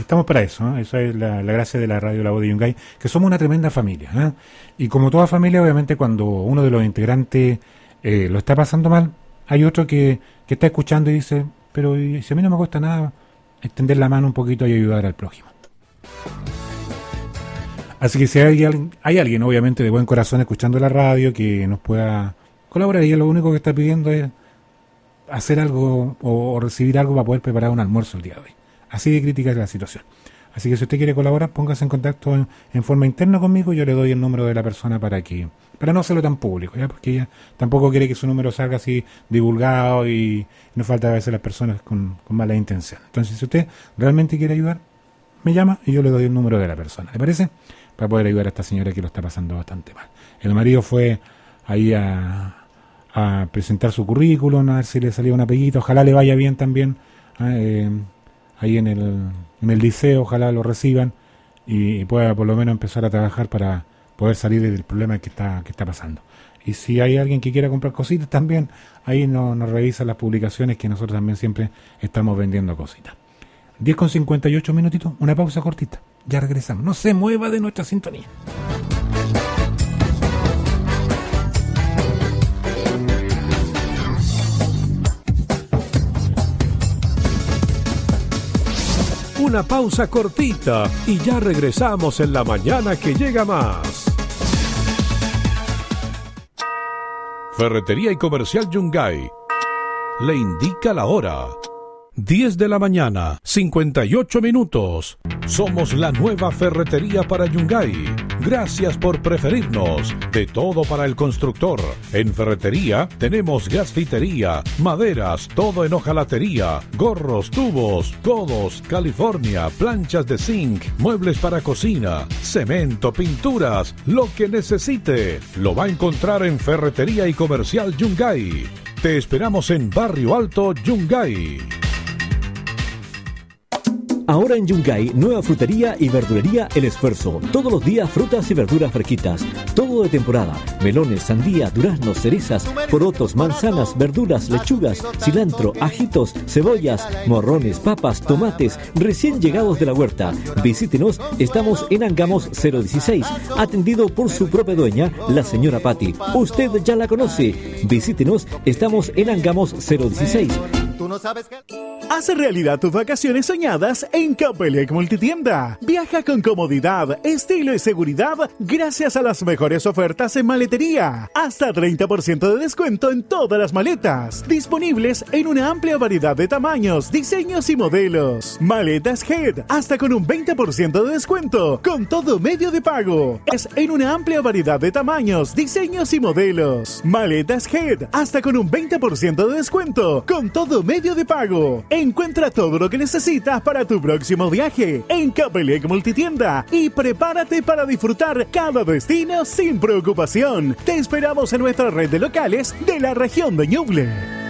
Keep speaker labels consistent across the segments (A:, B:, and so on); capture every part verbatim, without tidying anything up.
A: estamos para eso, ¿eh? Eso es la, la gracia de la radio La Voz de Yungay, que somos una tremenda familia, ¿eh? Y como toda familia, obviamente, cuando uno de los integrantes eh, lo está pasando mal, hay otro que, que está escuchando y dice, pero y si a mí no me cuesta nada extender la mano un poquito y ayudar al prójimo. Así que si hay alguien, hay alguien obviamente de buen corazón escuchando la radio que nos pueda colaborar, y lo único que está pidiendo es hacer algo o, o recibir algo para poder preparar un almuerzo el día de hoy. Así de crítica es la situación. Así que si usted quiere colaborar, póngase en contacto en, en forma interna conmigo. Yo le doy el número de la persona para que para no hacerlo tan público, ¿ya? Porque ella tampoco quiere que su número salga así divulgado y no falta a veces las personas con, con mala intención. Entonces, si usted realmente quiere ayudar, me llama y yo le doy el número de la persona. ¿Le parece? Para poder ayudar a esta señora que lo está pasando bastante mal. El marido fue ahí a, a presentar su currículum, a ver si le salía una peguita. Ojalá le vaya bien también. Eh, ahí en el, en el liceo, ojalá lo reciban y, y pueda por lo menos empezar a trabajar para poder salir del problema que está que está pasando. Y si hay alguien que quiera comprar cositas también, ahí nos, nos revisan las publicaciones, que nosotros también siempre estamos vendiendo cositas. diez con cincuenta y ocho minutitos, una pausa cortita. Ya regresamos. No se mueva de nuestra sintonía.
B: Una pausa cortita y ya regresamos en la mañana que llega más. Ferretería y Comercial Yungay le indica la hora. diez de la mañana, cincuenta y ocho minutos. Somos la nueva ferretería para Yungay. Gracias por preferirnos. De todo para el constructor. En ferretería tenemos gasfitería, maderas, todo en hojalatería, gorros, tubos, codos, California, planchas de zinc, muebles para cocina, cemento, pinturas, lo que necesite. Lo va a encontrar en Ferretería y Comercial Yungay. Te esperamos en Barrio Alto, Yungay.
C: Ahora en Yungay, nueva frutería y verdulería El Esfuerzo. Todos los días frutas y verduras fresquitas. Todo de temporada. Melones, sandía, duraznos, cerezas, porotos, manzanas, verduras, lechugas, cilantro, ajitos, cebollas, morrones, papas, tomates, recién llegados de la huerta. Visítenos, estamos en Angamos cero dieciséis, atendido por su propia dueña, la señora Patti. Usted ya la conoce. Visítenos, estamos en Angamos cero dieciséis.
D: ¿Tú no sabes qué?
E: Haz realidad tus vacaciones soñadas en Capelec Multitienda. Viaja con comodidad, estilo y seguridad gracias a las mejores ofertas en maletería. Hasta treinta por ciento de descuento en todas las maletas. Disponibles en una amplia variedad de tamaños, diseños y modelos. Maletas Head, hasta con un veinte por ciento de descuento, con todo medio de pago. Es en una amplia variedad de tamaños, diseños y modelos. Maletas Head, hasta con un veinte por ciento de descuento, con todo medio de pago. Encuentra todo lo que necesitas para tu próximo viaje en Capelec Multitienda y prepárate para disfrutar cada destino sin preocupación. Te esperamos en nuestra red de locales de la región de Ñuble.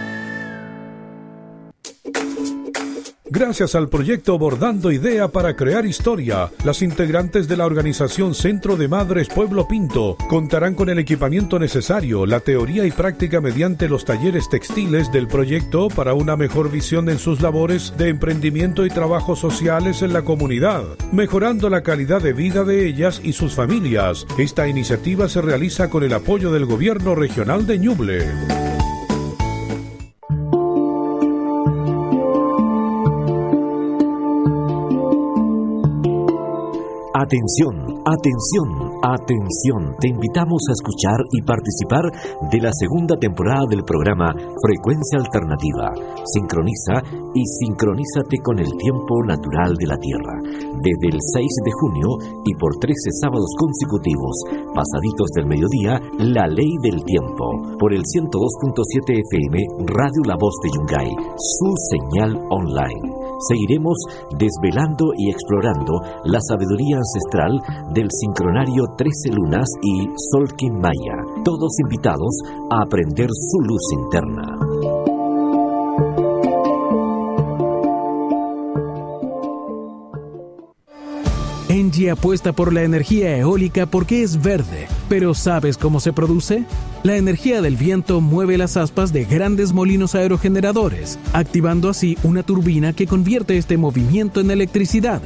B: Gracias al proyecto Bordando Idea para Crear Historia, las integrantes de la organización Centro de Madres Pueblo Pinto contarán con el equipamiento necesario, la teoría y práctica mediante los talleres textiles del proyecto para una mejor visión en sus labores de emprendimiento y trabajos sociales en la comunidad, mejorando la calidad de vida de ellas y sus familias. Esta iniciativa se realiza con el apoyo del Gobierno Regional de Ñuble.
C: Atención, atención, atención. Te invitamos a escuchar y participar de la segunda temporada del programa Frecuencia Alternativa. Sincroniza y sincronízate con el tiempo natural de la Tierra. Desde el seis de junio y por trece sábados consecutivos, pasaditos del mediodía, La Ley del Tiempo. Por el ciento dos punto siete F M, Radio La Voz de Yungay, su señal online. Seguiremos desvelando y explorando la sabiduría ancestral del sincronario Trece Lunas y Solkin Maya. Todos invitados a aprender su luz interna.
F: Engie apuesta por la energía eólica porque es verde. ¿Pero sabes cómo se produce? La energía del viento mueve las aspas de grandes molinos aerogeneradores, activando así una turbina que convierte este movimiento en electricidad.